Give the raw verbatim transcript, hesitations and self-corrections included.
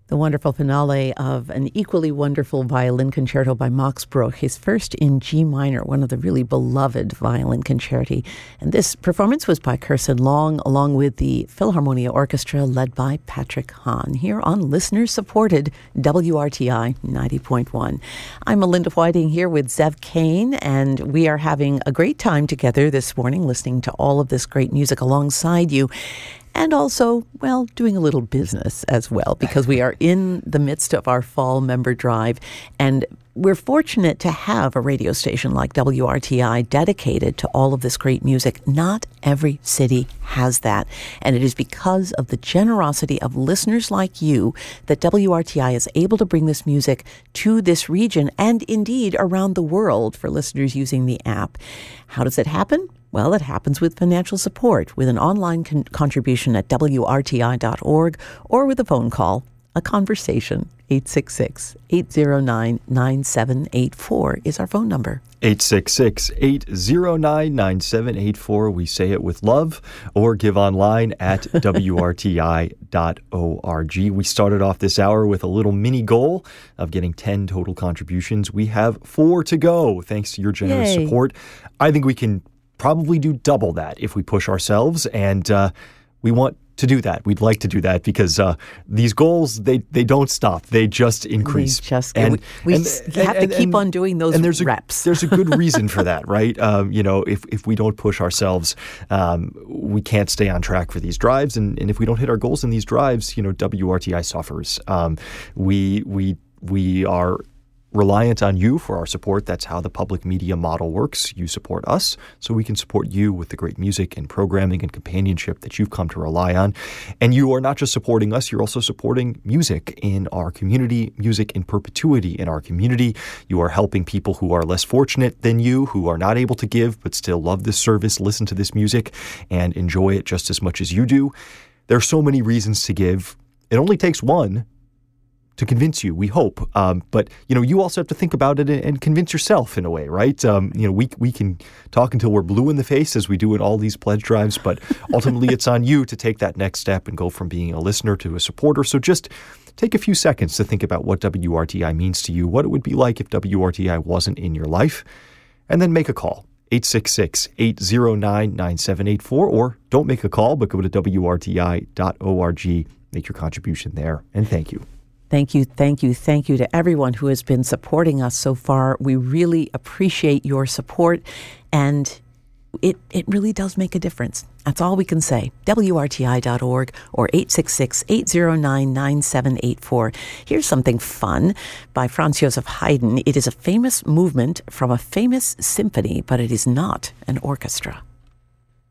The wonderful finale of an equally wonderful violin concerto by Max Bruch, his first in G minor, one of the really beloved violin concerti. And this performance was by Kirsten Long, along with the Philharmonia Orchestra led by Patrick Hahn, here on listener-supported W R T I ninety point one. I'm Melinda Whiting here with Zev Kane, and we are having a great time together this morning, listening to all of this great music alongside you. And also, well, doing a little business as well, because we are in the midst of our fall member drive. And we're fortunate to have a radio station like W R T I dedicated to all of this great music. Not every city has that. And it is because of the generosity of listeners like you that W R T I is able to bring this music to this region and indeed around the world for listeners using the app. How does it happen? Well, it happens with financial support, with an online con- contribution at W R T I dot org, or with a phone call, a conversation. eight six six, eight zero nine, nine seven eight four is our phone number. eight six six, eight zero nine, nine seven eight four. We say it with love, or give online at W R T I dot org. We started off this hour with a little mini goal of getting ten total contributions. We have four to go, thanks to your generous Yay. support. I think we can probably do double that if we push ourselves, and uh, we want to do that. We'd like to do that because uh, these goals, they they don't stop. They just increase. They just, and we we and, have and, to keep and, on doing those and there's reps. A, there's a good reason for that, right? Um, you know, if, if we don't push ourselves, um, we can't stay on track for these drives. And, and if we don't hit our goals in these drives, you know, W R T I suffers. Um, we we we are reliant on you for our support. That's how the public media model works. You support us, so we can support you with the great music and programming and companionship that you've come to rely on. And you are not just supporting us, you're also supporting music in our community, music in perpetuity in our community. You are helping people who are less fortunate than you, who are not able to give, but still love this service, listen to this music, and enjoy it just as much as you do. There are so many reasons to give. It only takes one to convince you, we hope. Um, but, you know, you also have to think about it and, and convince yourself in a way, right? Um, you know, we we can talk until we're blue in the face as we do in all these pledge drives, but ultimately it's on you to take that next step and go from being a listener to a supporter. So just take a few seconds to think about what W R T I means to you, what it would be like if W R T I wasn't in your life, and then make a call. eight six six, eight zero nine, nine seven eight four, or don't make a call, but go to W R T I dot org, make your contribution there, and thank you. Thank you, thank you, thank you to everyone who has been supporting us so far. We really appreciate your support, and it it really does make a difference. That's all we can say. W R T I dot org or eight six six, eight zero nine, nine seven eight four. Here's something fun by Franz Joseph Haydn. It is a famous movement from a famous symphony, but it is not an orchestra.